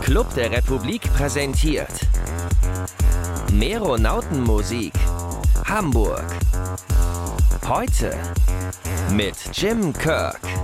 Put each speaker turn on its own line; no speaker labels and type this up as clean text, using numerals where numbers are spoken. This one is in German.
Club der Republik präsentiert Meronautenmusik Hamburg. Heute mit Jim Kirk.